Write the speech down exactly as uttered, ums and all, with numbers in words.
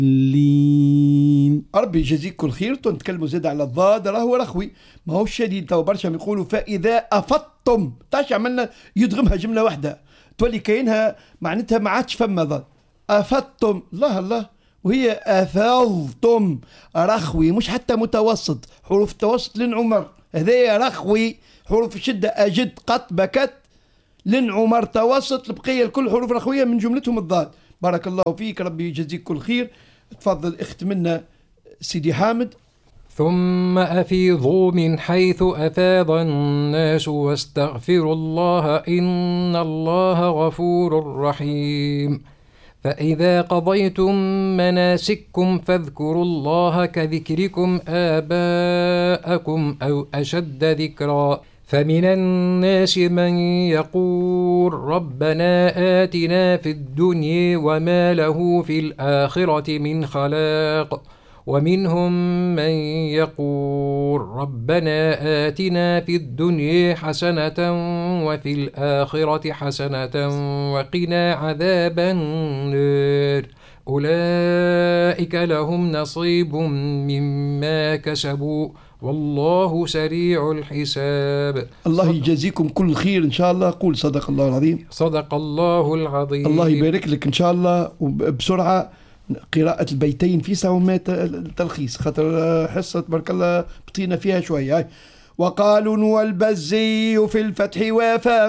لين. ربي يجازيك كل خير. تنتكلموا زاد على الضاد راهو رخوي ما هو شديد. تو برشا يقولوا فإذا أفضتم تاش عملنا يدغمها جملة واحدة تولي كاينها معناتها ما عادش فما ضاد. أفضتم الله الله وهي أفضتم رخوي مش حتى متوسط. حروف التوسط لن عمر هذايا رخوي. حروف الشدة أجد قط بكت لن عمر توسط. البقية الكل حروف رخوية من جملتهم الضاد. بارك الله فيك ربي يجزيك كل خير. تفضل اختمنا سيدي حامد. ثم أفيضوا من حيث أفاض الناس واستغفروا الله إن الله غفور رحيم. فإذا قضيتم مناسككم فاذكروا الله كذكركم آباءكم أو أشد ذكرا. فمن الناس من يقول ربنا آتنا في الدنيا وما له في الآخرة من خلاق ومنهم من يقول ربنا آتنا في الدنيا حسنة وفي الآخرة حسنة وقنا عذاب النار. أولئك لهم نصيب مما كسبوا والله سريع الحساب. الله يجازيكم كل خير إن شاء الله. قول صدق الله العظيم. صدق الله العظيم. الله يبارك لك إن شاء الله. وبسرعة قراءة البيتين في سومات التلخيص خاطر حصة تبارك الله بطينا فيها شوية. وقالوا والبزي في الفتح وافق